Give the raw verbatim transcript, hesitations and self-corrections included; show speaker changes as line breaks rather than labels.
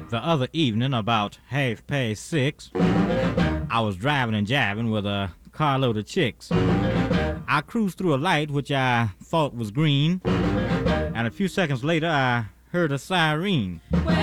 The other evening, about half past six, I was driving and jiving with a carload of chicks. I cruised through a light which I thought was green, and a few seconds later I heard a siren. Well,